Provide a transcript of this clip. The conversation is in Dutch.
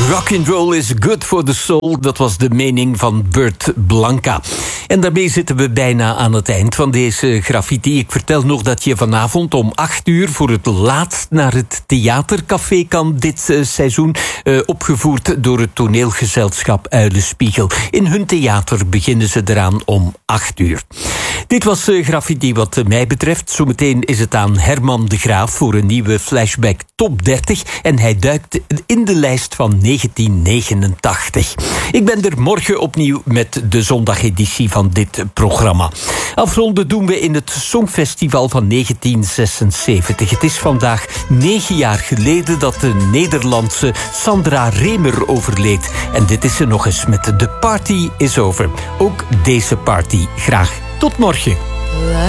Rock'n'roll is good for the soul, dat was de mening van Bert Blanca. En daarmee zitten we bijna aan het eind van deze graffiti. Ik vertel nog dat je vanavond om 8:00 voor het laatst naar het theatercafé kan dit seizoen. Opgevoerd door het toneelgezelschap Uilenspiegel. In hun theater beginnen ze eraan om 8:00. Dit was graffiti wat mij betreft. Zometeen is het aan Herman de Graaf voor een nieuwe flashback top 30. En hij duikt in de lijst van 1989. Ik ben er morgen opnieuw met de zondageditie van dit programma. Afronden doen we in het Songfestival van 1976. Het is vandaag 9 jaar geleden dat de Nederlandse Sandra Remer overleed. En dit is ze nog eens met The Party is Over. Ook deze party. Graag tot morgen.